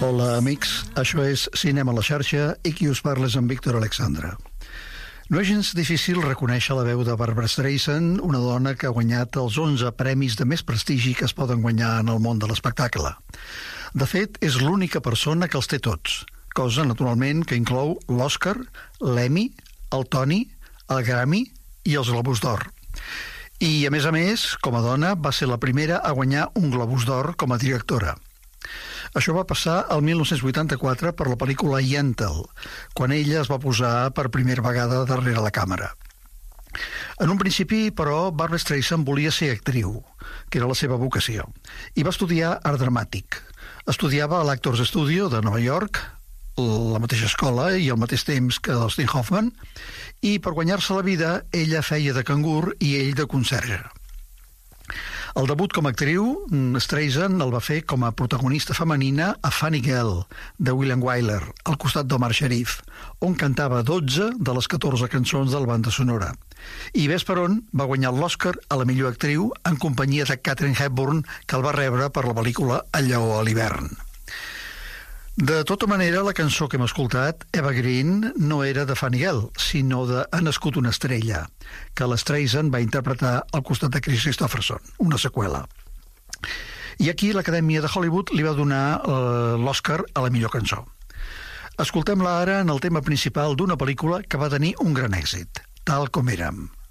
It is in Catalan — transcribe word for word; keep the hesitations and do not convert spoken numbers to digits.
Hola, amics. Això és Cinema a la xarxa i qui us parla és en Víctor Alexandre. No és gens difícil reconèixer la veu de Barbra Streisand, una dona que ha guanyat els onze premis de més prestigi que es poden guanyar en el món de l'espectacle. De fet, és l'única persona que els té tots, cosa, naturalment, que inclou l'Oscar, l'Emmy, el Tony, el Grammy i els Globus d'Or. I, a més a més, com a dona, va ser la primera a guanyar un Globus d'Or com a directora. Això va passar el mil nou-cents vuitanta-quatre per la pel·lícula Yentl, quan ella es va posar per primera vegada darrere la càmera. En un principi, però, Barbra Streisand volia ser actriu, que era la seva vocació, i va estudiar art dramàtic. Estudiava a l'Actors Studio de Nova York, la mateixa escola i al mateix temps que Dustin Hoffman, i per guanyar-se la vida ella feia de cangur i ell de conserge. El debut com a actriu, Streisand el va fer com a protagonista femenina a Funny Girl, de William Wyler, al costat d'Omar Sharif, on cantava dotze de les catorze cançons de la banda sonora. I ves per on va guanyar l'Oscar a la millor actriu en companyia de Katharine Hepburn, que el va rebre per la pel·lícula El lleó a l'hivern. De tota manera, la cançó que hem escoltat, Eva Green, no era de Funny Girl, sinó de Ha nascut una estrella, que l'Streisand va interpretar al costat de Chris Christopherson, una seqüela. I aquí l'Acadèmia de Hollywood li va donar eh, l'Oscar a la millor cançó. Escoltem-la ara en el tema principal d'una pel·lícula que va tenir un gran èxit, Tal com érem.